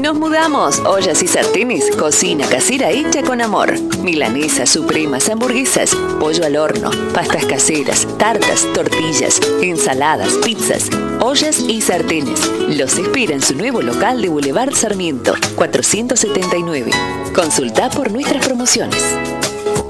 Nos mudamos. Ollas y sartenes. Cocina casera hecha con amor. Milanesas, supremas, hamburguesas, pollo al horno, pastas caseras, tartas, tortillas, ensaladas, pizzas. Ollas y sartenes. Los espera en su nuevo local de Boulevard Sarmiento, 479. Consulta por nuestras promociones.